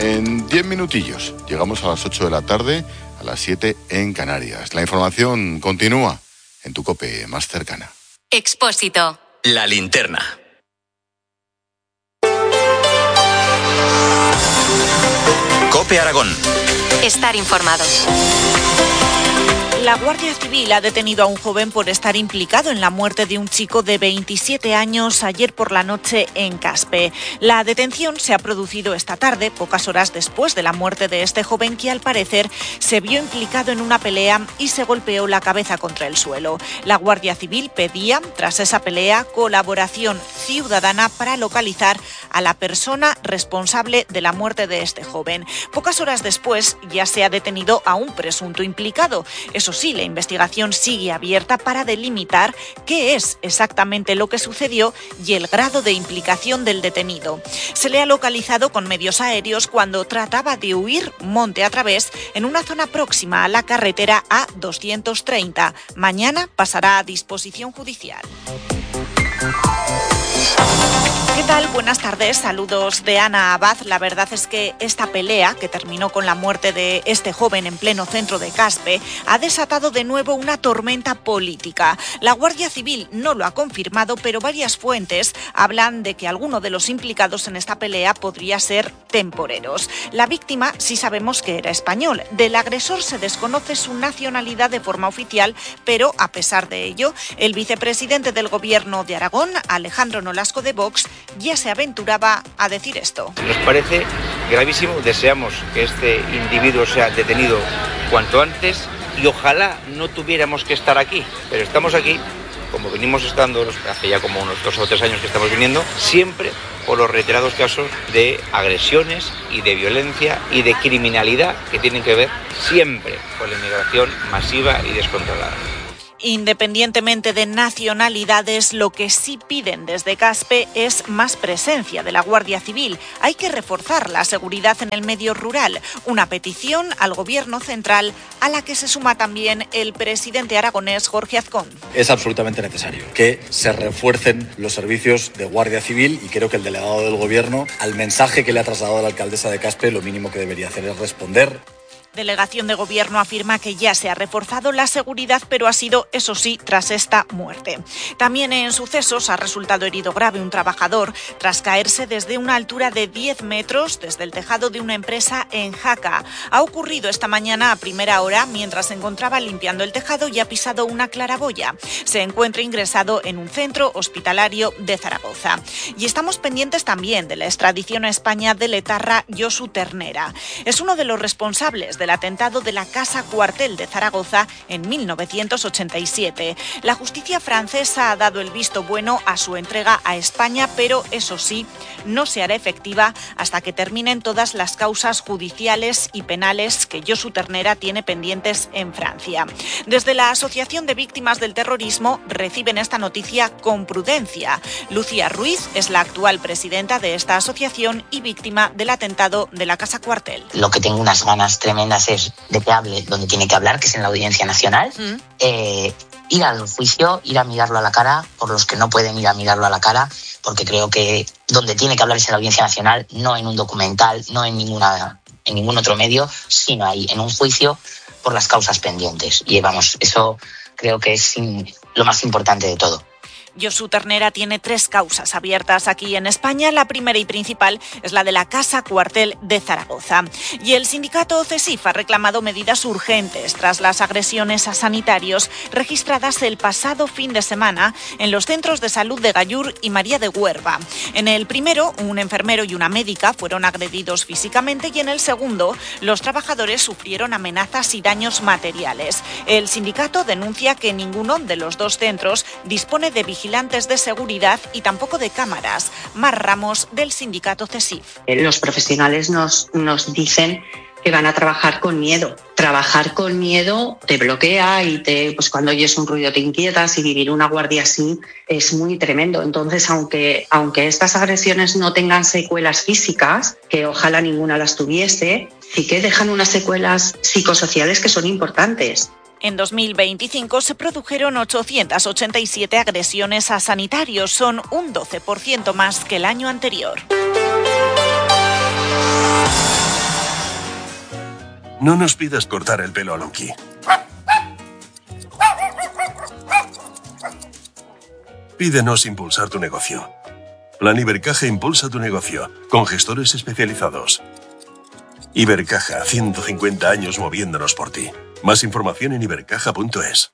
En 10 minutillos llegamos a las 8 de la tarde, a las 7 en Canarias. La información continúa en tu COPE más cercana. Expósito. La linterna. COPE Aragón. Estar informado. La Guardia Civil ha detenido a un joven por estar implicado en la muerte de un chico de 27 años ayer por la noche en Caspe. La detención se ha producido esta tarde, pocas horas después de la muerte de este joven que al parecer se vio implicado en una pelea y se golpeó la cabeza contra el suelo. La Guardia Civil pedía, tras esa pelea, colaboración ciudadana para localizar a la persona responsable de la muerte de este joven. Pocas horas después ya se ha detenido a un presunto implicado. Eso sí, la investigación sigue abierta para delimitar qué es exactamente lo que sucedió y el grado de implicación del detenido. Se le ha localizado con medios aéreos cuando trataba de huir monte a través en una zona próxima a la carretera A230. Mañana pasará a disposición judicial. ¿Qué tal? Buenas tardes, saludos de Ana Abad. La verdad es que esta pelea, que terminó con la muerte de este joven en pleno centro de Caspe, ha desatado de nuevo una tormenta política. La Guardia Civil no lo ha confirmado, pero varias fuentes hablan de que alguno de los implicados en esta pelea podría ser temporeros. La víctima sí sabemos que era español. Del agresor se desconoce su nacionalidad de forma oficial, pero a pesar de ello, el vicepresidente del Gobierno de Aragón, Alejandro Nolasco de Vox, ya se aventuraba a decir esto. Nos parece gravísimo, deseamos que este individuo sea detenido cuanto antes y ojalá no tuviéramos que estar aquí, pero estamos aquí, como venimos estando hace ya como unos 2 o 3 años que estamos viniendo, siempre por los reiterados casos de agresiones y de violencia y de criminalidad que tienen que ver siempre con la inmigración masiva y descontrolada. Independientemente de nacionalidades, lo que sí piden desde Caspe es más presencia de la Guardia Civil. Hay que reforzar la seguridad en el medio rural, una petición al Gobierno central a la que se suma también el presidente aragonés Jorge Azcón. Es absolutamente necesario que se refuercen los servicios de Guardia Civil y creo que el delegado del Gobierno, al mensaje que le ha trasladado la alcaldesa de Caspe, lo mínimo que debería hacer es responder. Delegación de Gobierno afirma que ya se ha reforzado la seguridad, pero ha sido, eso sí, tras esta muerte. También en sucesos ha resultado herido grave un trabajador tras caerse desde una altura de 10 metros desde el tejado de una empresa en Jaca. Ha ocurrido esta mañana a primera hora mientras se encontraba limpiando el tejado y ha pisado una claraboya. Se encuentra ingresado en un centro hospitalario de Zaragoza. Y estamos pendientes también de la extradición a España del etarra Josu Ternera. Es uno de los responsables del atentado de la Casa Cuartel de Zaragoza en 1987. La justicia francesa ha dado el visto bueno a su entrega a España, pero eso sí, no se hará efectiva hasta que terminen todas las causas judiciales y penales que Josu Ternera tiene pendientes en Francia. Desde la Asociación de Víctimas del Terrorismo reciben esta noticia con prudencia. Lucía Ruiz es la actual presidenta de esta asociación y víctima del atentado de la Casa Cuartel. Lo que tengo unas ganas tremendas es de que hable donde tiene que hablar, que es en la Audiencia Nacional, ir al juicio, ir a mirarlo a la cara, por los que no pueden ir a mirarlo a la cara, porque creo que donde tiene que hablar es en la Audiencia Nacional, no en un documental, no en ningún otro medio, sino ahí, en un juicio por las causas pendientes. Y vamos, eso creo que es lo más importante de todo. Josu Ternera tiene 3 causas abiertas aquí en España. La primera y principal es la de la Casa Cuartel de Zaragoza. Y el sindicato CESIF ha reclamado medidas urgentes tras las agresiones a sanitarios registradas el pasado fin de semana en los centros de salud de Gallur y María de Huerva. En el primero, un enfermero y una médica fueron agredidos físicamente y en el segundo, los trabajadores sufrieron amenazas y daños materiales. El sindicato denuncia que ninguno de los 2 centros dispone de vigilancia de seguridad y tampoco de cámaras. Mar Ramos, del sindicato CESIF. Los profesionales nos dicen que van a trabajar con miedo. Trabajar con miedo te bloquea y pues cuando oyes un ruido te inquietas, y vivir una guardia así es muy tremendo. Entonces, aunque estas agresiones no tengan secuelas físicas, que ojalá ninguna las tuviese, sí que dejan unas secuelas psicosociales que son importantes. En 2025 se produjeron 887 agresiones a sanitarios, son un 12% más que el año anterior. No nos pidas cortar el pelo a Lonky. Pídenos impulsar tu negocio. Plan Ibercaja impulsa tu negocio, con gestores especializados. Ibercaja, 150 años moviéndonos por ti. Más información en ibercaja.es.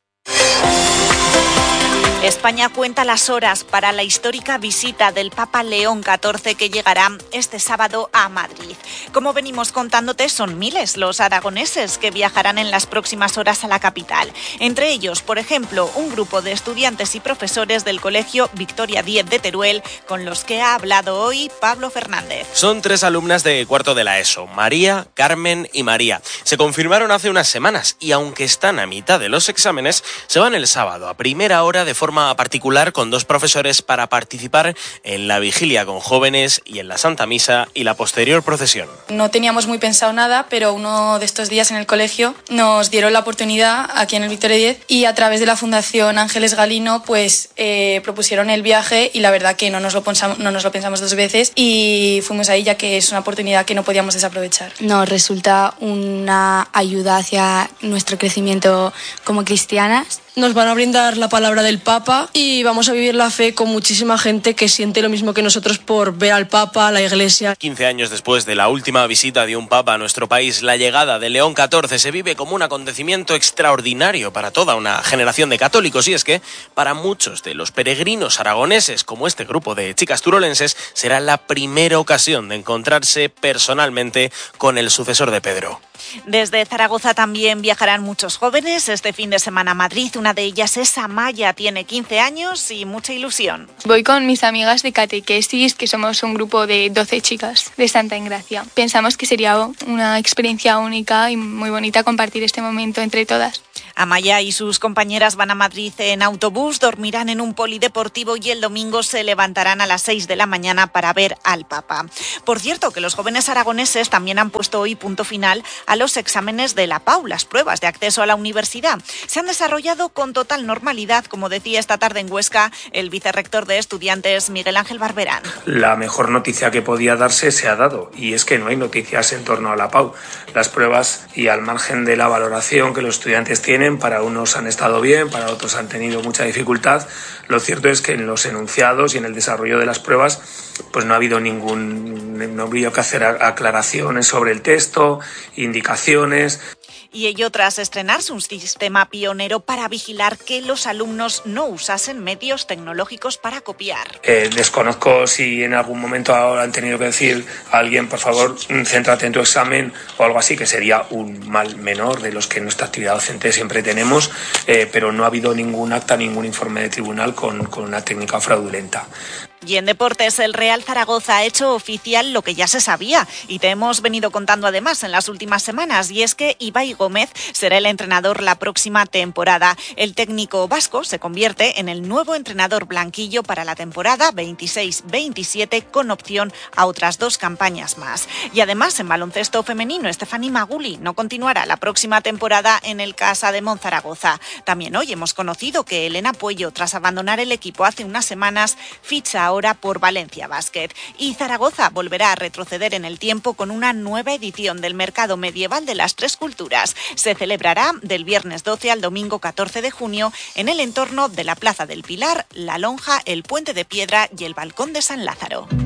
España cuenta las horas para la histórica visita del Papa León XIV que llegará este sábado a Madrid. Como venimos contándote, son miles los aragoneses que viajarán en las próximas horas a la capital. Entre ellos, por ejemplo, un grupo de estudiantes y profesores del Colegio Victoria Díez de Teruel, con los que ha hablado hoy Pablo Fernández. Son 3 alumnas de cuarto de la ESO, María, Carmen y María. Se confirmaron hace unas semanas y aunque están a mitad de los exámenes, se van el sábado a primera hora de forma particular con 2 profesores para participar en la vigilia con jóvenes y en la Santa Misa y la posterior procesión. No teníamos muy pensado nada, pero uno de estos días en el colegio nos dieron la oportunidad aquí en el Victoria 10 y a través de la Fundación Ángeles Galino pues propusieron el viaje y la verdad que no nos lo pensamos 2 veces y fuimos ahí ya que es una oportunidad que no podíamos desaprovechar. Nos resulta una ayuda hacia nuestro crecimiento como cristianas. Nos van a brindar la palabra del Papa y vamos a vivir la fe con muchísima gente que siente lo mismo que nosotros por ver al Papa, a la Iglesia. 15 años después de la última visita de un Papa a nuestro país, la llegada de León XIV se vive como un acontecimiento extraordinario para toda una generación de católicos. Y es que para muchos de los peregrinos aragoneses, como este grupo de chicas turolenses, será la primera ocasión de encontrarse personalmente con el sucesor de Pedro. Desde Zaragoza también viajarán muchos jóvenes este fin de semana a Madrid. Una de ellas es Amaya, tiene 15 años y mucha ilusión. Voy con mis amigas de catequesis, que somos un grupo de 12 chicas de Santa Engracia. Pensamos que sería una experiencia única y muy bonita compartir este momento entre todas. Amaya y sus compañeras van a Madrid en autobús, dormirán en un polideportivo y el domingo se levantarán a las 6 de la mañana para ver al Papa. Por cierto, que los jóvenes aragoneses también han puesto hoy punto final a los exámenes de la PAU, las pruebas de acceso a la universidad. Se han desarrollado con total normalidad, como decía esta tarde en Huesca el vicerrector de Estudiantes, Miguel Ángel Barberán. La mejor noticia que podía darse se ha dado, y es que no hay noticias en torno a la PAU. Las pruebas, y al margen de la valoración que los estudiantes tienen, para unos han estado bien, para otros han tenido mucha dificultad. Lo cierto es que en los enunciados y en el desarrollo de las pruebas pues no ha habido no habría que hacer aclaraciones sobre el texto, indicaciones. Y ello tras estrenarse un sistema pionero para vigilar que los alumnos no usasen medios tecnológicos para copiar. Desconozco si en algún momento han tenido que decir a alguien, por favor, céntrate en tu examen o algo así, que sería un mal menor de los que en nuestra actividad docente siempre tenemos, pero no ha habido ningún acta, ningún informe de tribunal con una técnica fraudulenta. Y en deportes, el Real Zaragoza ha hecho oficial lo que ya se sabía y te hemos venido contando además en las últimas semanas, y es que Ibai Gómez será el entrenador la próxima temporada. El técnico vasco se convierte en el nuevo entrenador blanquillo para la temporada 26-27 con opción a otras 2 campañas más. Y además, en baloncesto femenino, Estefani Maguli no continuará la próxima temporada en el Casa de Monzaragoza. También hoy hemos conocido que Elena Puello, tras abandonar el equipo hace unas semanas, ficha ahora por Valencia Basket. Y Zaragoza volverá a retroceder en el tiempo con una nueva edición del Mercado Medieval de las Tres Culturas. Se celebrará del viernes 12 al domingo 14 de junio en el entorno de la Plaza del Pilar, La Lonja, el Puente de Piedra y el Balcón de San Lázaro.